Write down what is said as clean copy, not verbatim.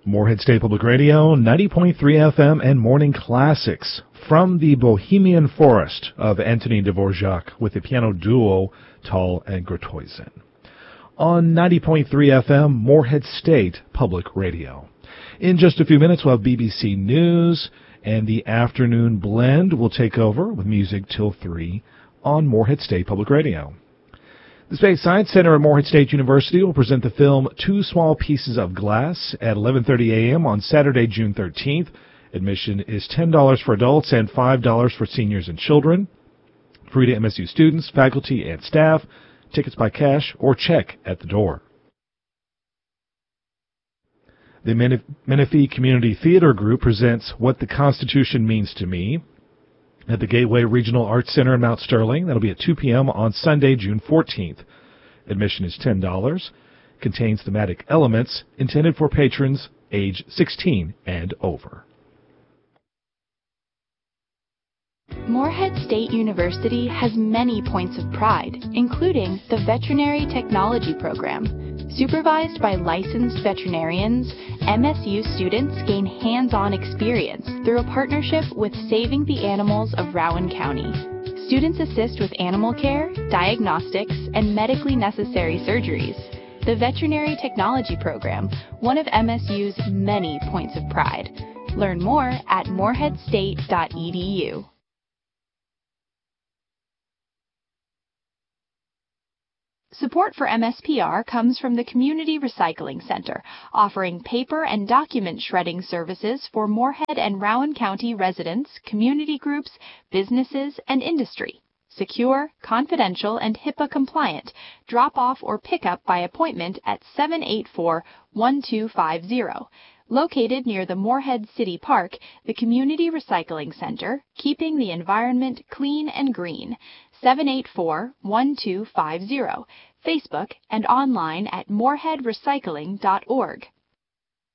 Morehead State Public Radio, 90.3 FM and Morning Classics from the Bohemian Forest of Anthony Dvorak with the piano duo Tull and Gruithuisen. On 90.3 FM, Morehead State Public Radio. In just a few minutes, we'll have BBC News, and the afternoon blend will take over with music till 3 on Morehead State Public Radio. The Space Science Center at Morehead State University will present the film Two Small Pieces of Glass at 11:30 a.m. on Saturday, June 13th. Admission is $10 for adults and $5 for seniors and children. Free to MSU students, faculty, and staff. Tickets by cash or check at the door. The Menifee Community Theater Group presents What the Constitution Means to Me at the Gateway Regional Arts Center in Mount Sterling. That'll be at 2 p.m. on Sunday, June 14th. Admission is $10. Contains thematic elements intended for patrons age 16 and over. Morehead State University has many points of pride, including the Veterinary Technology Program. Supervised by licensed veterinarians, MSU students gain hands-on experience through a partnership with Saving the Animals of Rowan County. Students assist with animal care, diagnostics, and medically necessary surgeries. The Veterinary Technology Program, one of MSU's many points of pride. Learn more at moreheadstate.edu. Support for MSPR comes from the Community Recycling Center, offering paper and document shredding services for Morehead and Rowan County residents, community groups, businesses, and industry. Secure, confidential, and HIPAA compliant. Drop off or pick up by appointment at 784-1250. Located near the Morehead City Park, the Community Recycling Center, keeping the environment clean and green. 784-1250. Facebook and online at moreheadrecycling.org.